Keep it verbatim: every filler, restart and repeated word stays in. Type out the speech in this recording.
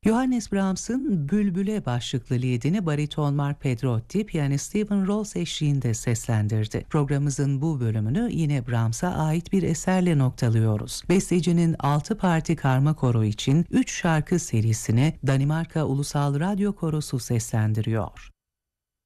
Johannes Brahms'ın Bülbüle başlıklı liedini bariton Mark Pedrotti, piyanist Steven Rolls eşliğinde seslendirdi. Programımızın bu bölümünü yine Brahms'a ait bir eserle noktalıyoruz. Bestecinin altı parti karma koro için üç şarkı serisini Danimarka Ulusal Radyo Korosu seslendiriyor.